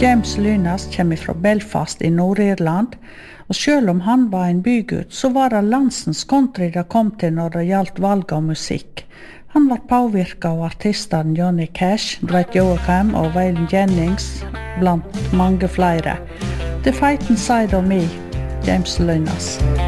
James Lynas kommer fra Belfast i Nord-Irland, og selv om han var en bygutt, så var det landsens country det kom til når det gjaldt valg av musikk. Han var påvirket av artistene Johnny Cash, Dwight Yoakam og Waylon Jennings, blant mange flere. The Fighting Side of Me, James Lynas.